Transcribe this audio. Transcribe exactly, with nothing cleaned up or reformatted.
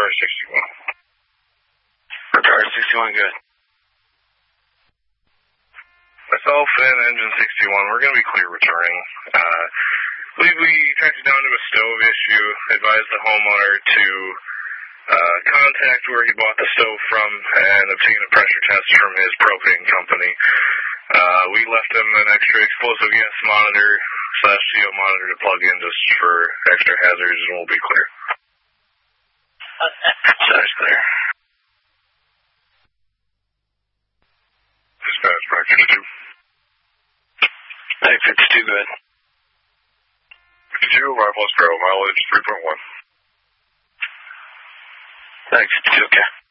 Retard sixty-one. Retard sixty-one, good. Myself and Engine sixty-one, we're going to be clear returning. Uh, we, we tracked it down to a stove issue, advised the homeowner to uh, contact where he bought the stove from and obtain a pressure test from his propane company. Uh, we left him an extra explosive gas monitor slash geo monitor to plug in just for extra hazards, and we'll be clear. That's clear. Dispatch, Brag fifty-two. Brag fifty-two, good. fifty-two, arrival is Pro, mileage three point one. Brag fifty-two, okay.